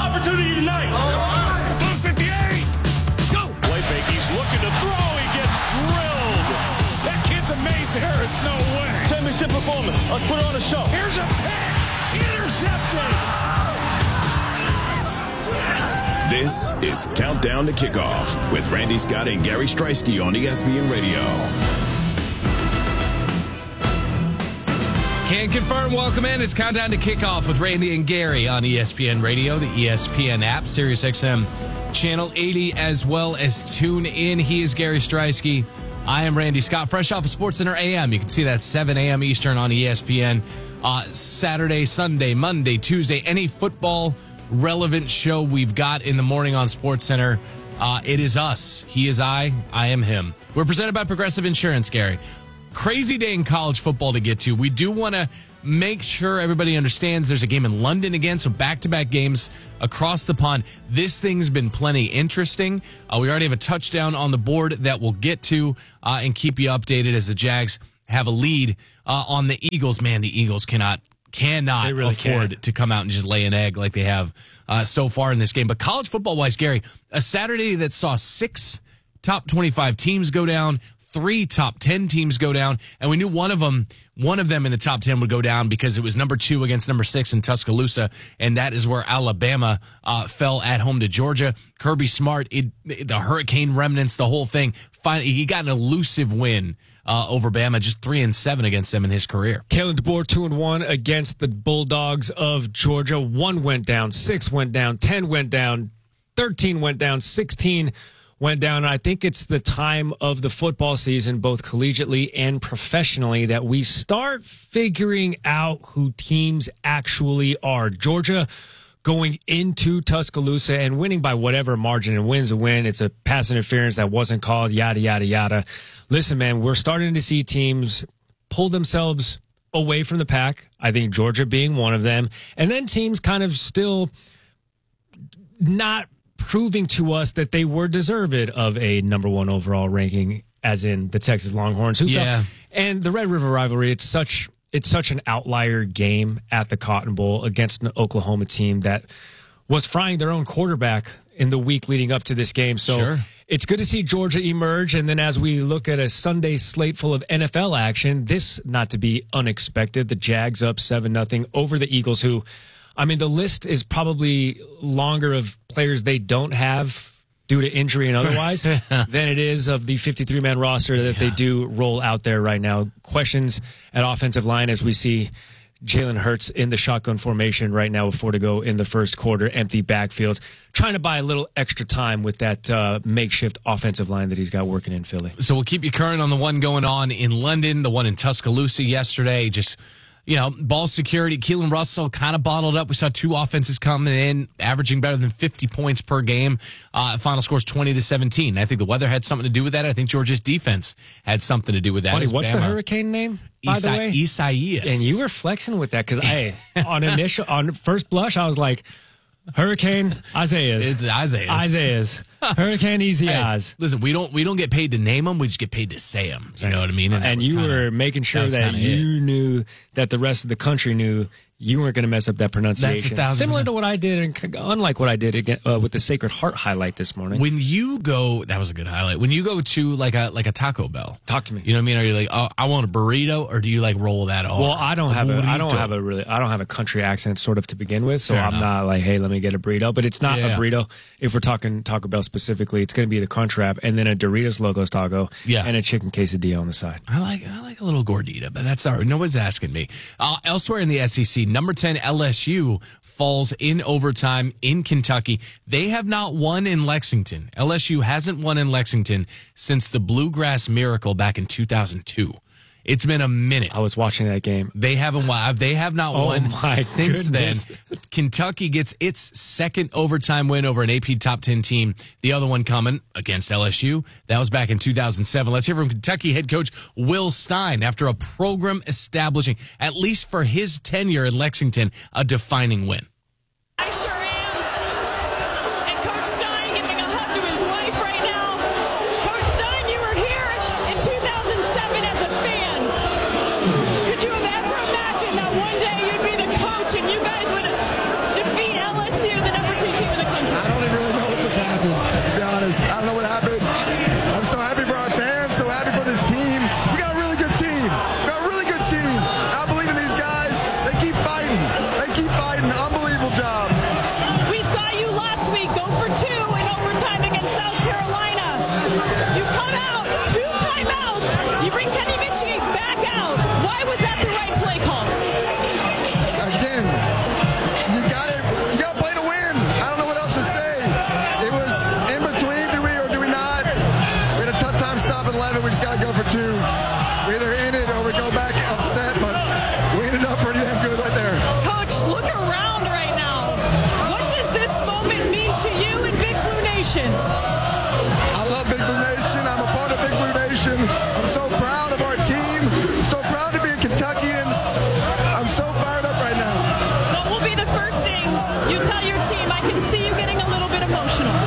opportunity tonight. 158. Go. Play fake. He's looking to throw. He gets drilled. That kid's amazing. There is no way. Championship performance. Let's put on a show. Here's a pass. Intercepted. This is Countdown to Kickoff with Randy Scott and Gary Striewski on ESPN Radio. Can confirm. Welcome in. It's Countdown to Kickoff with Randy and Gary on ESPN Radio, the ESPN app, SiriusXM Channel 80, as well as tune in. He is Gary Striewski. I am Randy Scott, fresh off of SportsCenter AM. You can see that 7 a.m. Eastern on ESPN. Saturday, Sunday, Monday, Tuesday, any football relevant show we've got in the morning on SportsCenter. It is us. He is I am him. We're presented by Progressive Insurance, Gary. Crazy day in college football to get to. We do want to make sure everybody understands there's a game in London again, so back-to-back games across the pond. This thing's been plenty interesting. We already have a touchdown on the board that we'll get to and keep you updated as the Jags have a lead on the Eagles. Man, the Eagles cannot really afford to come out and just lay an egg like they have so far in this game. But college football-wise, Gary, a Saturday that saw 6 top 25 teams go down, 3 top 10 teams go down, and we knew one of them in the top 10 would go down because it was number 2 against number 6 in Tuscaloosa, and that is where Alabama fell at home to Georgia. Kirby Smart, the Hurricane remnants, the whole thing. Finally, he got an elusive win over Bama, just 3-7 against them in his career. Kalen DeBoer 2-1 against the Bulldogs of Georgia. 1 went down, 6 went down, 10 went down, 13 went down, 16 went down. And I think it's the time of the football season, both collegiately and professionally, that we start figuring out who teams actually are. Georgia going into Tuscaloosa and winning by whatever margin, and win's a win. It's a pass interference that wasn't called, yada, yada, yada. Listen, man, we're starting to see teams pull themselves away from the pack. I think Georgia being one of them. And then teams kind of still not proving to us that they were deserved of a number 1 overall ranking, as in the Texas Longhorns. And the Red River rivalry, it's such an outlier game at the Cotton Bowl against an Oklahoma team that was frying their own quarterback in the week leading up to this game. So It's good to see Georgia emerge. And then as we look at a Sunday slate full of NFL action, this not to be unexpected. The Jags up 7-0 over the Eagles, who, I mean, the list is probably longer of players they don't have due to injury and otherwise than it is of the 53-man roster that they do roll out there right now. Questions at offensive line as we see Jalen Hurts in the shotgun formation right now with 4 to go in the first quarter, empty backfield, trying to buy a little extra time with that makeshift offensive line that he's got working in Philly. So we'll keep you current on the one going on in London, the one in Tuscaloosa yesterday. Just, ball security. Keelan Russell kind of bottled up. We saw 2 offenses coming in, averaging better than 50 points per game. Final score's 20-17. I think the weather had something to do with that. I think Georgia's defense had something to do with that. Buddy, what's the Hurricane name, by the way? Isaias. And you were flexing with that because on first blush, I was like, Hurricane Isaias. It's Isaias. Hurricane Easy Eyes. Listen, we don't get paid to name them. We just get paid to say them. You know what I mean? And you were making sure that you knew that the rest of the country knew you weren't going to mess up that pronunciation. Similar to what I did, and unlike what I did again, with the Sacred Heart highlight this morning. When you go, that was a good highlight. When you go to like a Taco Bell, talk to me. You know what I mean? Are you like, oh, I want a burrito, or do you like roll that off? Well, I don't have a country accent sort of to begin with, so I'm not like, hey, let me get a burrito. But it's not a burrito. If we're talking Taco Bell specifically, it's going to be the Crunchwrap and then a Doritos Locos Taco, and a chicken quesadilla on the side. I like a little gordita, but that's all right. No one's asking me. Elsewhere in the SEC, number 10 LSU falls in overtime in Kentucky. They have not won in Lexington. LSU hasn't won in Lexington since the Bluegrass Miracle back in 2002. It's been a minute. I was watching that game. They haven't won. They have not won since goodness. then. Kentucky gets its second overtime win over an AP top 10 team. The other one coming against LSU. That was back in 2007. Let's hear from Kentucky head coach Will Stein after a program establishing, at least for his tenure in Lexington, a defining win. I sure am. And Coach Stein giving a hug to his wife right now. Coach Stein, you were here in 2007 as a fan. Could you have ever imagined that one day you'd be the coach and you guys would defeat LSU, the number 2 team the first thing you tell your team? I can see you getting a little bit emotional.